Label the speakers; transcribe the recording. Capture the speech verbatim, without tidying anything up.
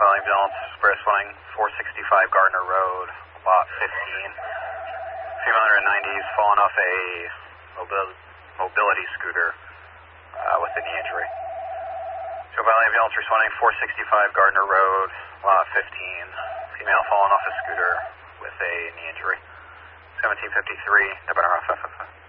Speaker 1: Valley Ambulance, express flying four sixty-five Gardner Road, lot fifteen. Female one ninety is fallen off a mobil- mobility scooter uh, with a knee injury. Joe Valley Ambulance responding four sixty-five Gardner Road, lot fifteen. Female fallen off a scooter with a knee injury. seventeen fifty-three, November F F F.